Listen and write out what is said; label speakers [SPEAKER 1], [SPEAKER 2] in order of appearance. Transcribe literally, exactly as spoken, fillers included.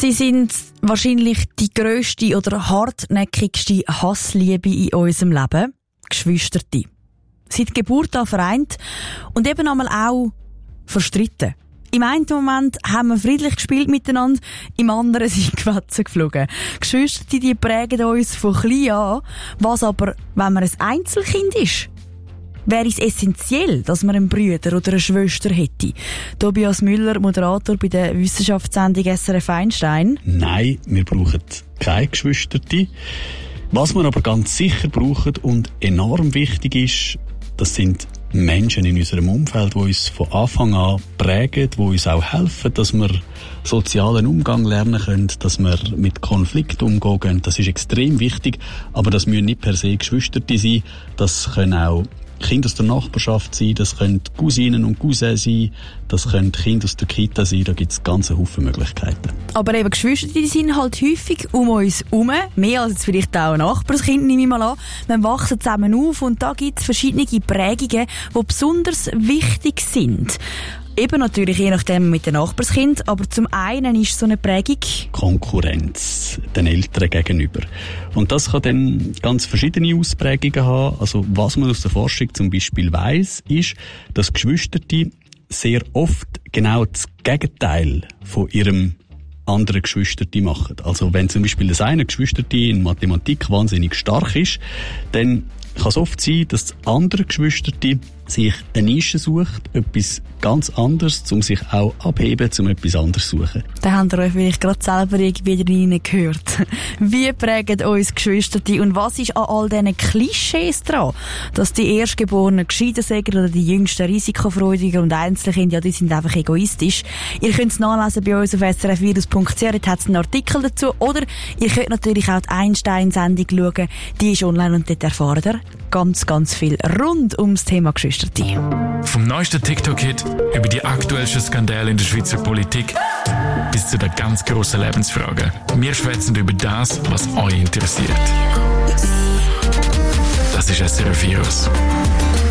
[SPEAKER 1] Sie sind wahrscheinlich die grösste oder hartnäckigste Hassliebe in unserem Leben. Geschwisterte. Seit Geburt an vereint und eben einmal auch verstritten. Im einen Moment haben wir friedlich gespielt miteinander, im anderen sind Quetzen geflogen. Geschwister, die prägen uns von klein an. Was aber, wenn man ein Einzelkind ist? Wäre es essentiell, dass man einen Bruder oder eine Schwester hätte? Tobias Müller, Moderator bei der Wissenschaftssendung S R F Einstein.
[SPEAKER 2] Nein, wir brauchen keine Geschwisterte. Was wir aber ganz sicher brauchen und enorm wichtig ist, das sind Menschen in unserem Umfeld, die uns von Anfang an prägen, die uns auch helfen, dass wir sozialen Umgang lernen können, dass wir mit Konflikten umgehen können. Das ist extrem wichtig, aber das müssen nicht per se Geschwisterte sein. Das können auch Kinder aus der Nachbarschaft sein, das können Cousinen und Cousins sein, das können Kinder aus der Kita sein, da gibt es ganz Haufen Möglichkeiten.
[SPEAKER 1] Aber eben Geschwister, die sind halt häufig um uns herum, mehr als jetzt vielleicht auch ein Nachbarskind, nehme ich mal an. Wir wachsen zusammen auf und da gibt es verschiedene Prägungen, die besonders wichtig sind. Eben natürlich je nachdem mit dem Nachbarskind, aber zum einen ist so eine Prägung
[SPEAKER 2] Konkurrenz den Eltern gegenüber. Und das kann dann ganz verschiedene Ausprägungen haben. Also was man aus der Forschung zum Beispiel weiss, ist, dass Geschwisterte sehr oft genau das Gegenteil von ihrem anderen Geschwisterte machen. Also wenn zum Beispiel das eine Geschwisterte in Mathematik wahnsinnig stark ist, dann kann es oft sein, dass das andere Geschwisterte sich eine Nische sucht, etwas ganz anderes, um sich auch abheben, um etwas anderes zu suchen.
[SPEAKER 1] Da habt ihr euch vielleicht gerade selber wieder reingehört. Wie prägen uns Geschwisterte und was ist an all diesen Klischees dran? Dass die Erstgeborenen gescheiter sind oder die Jüngsten risikofreudiger und Einzelkinder, ja, die sind einfach egoistisch. Ihr könnt es nachlesen bei uns auf s r f virus punkt c h, dort hat es einen Artikel dazu. Oder ihr könnt natürlich auch die Einstein-Sendung schauen, die ist online und dort erfahrt ihr ganz, ganz viel rund ums Thema Geschwister.
[SPEAKER 3] Vom neuesten TikTok-Hit über die aktuellsten Skandale in der Schweizer Politik bis zu der ganz grossen Lebensfrage. Wir schwätzen über das, was euch interessiert. Das ist S R F Virus.